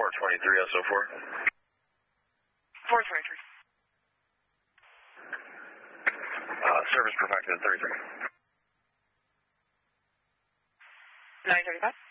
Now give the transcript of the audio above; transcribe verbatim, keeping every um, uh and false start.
four twenty-three, S O four. four twenty-three. Uh, service perfected, thirty-three. nine thirty-five.